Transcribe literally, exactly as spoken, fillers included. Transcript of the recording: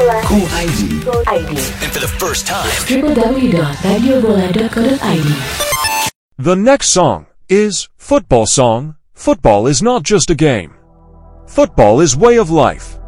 Bola. Cool I D. I D. And for the first time, w w w dot radio bola dot co dot i d. The next song is Football Song. Football is not just a game. Football is way of life.